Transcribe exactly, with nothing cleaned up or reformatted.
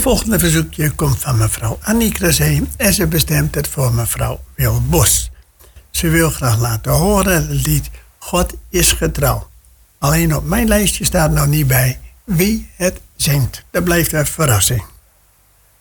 volgende verzoekje komt van mevrouw Annie Krasé en ze bestemt het voor mevrouw Wil Bos. Ze wil graag laten horen het lied God is getrouw. Alleen op mijn lijstje staat nog niet bij wie het zingt. Dat blijft een verrassing.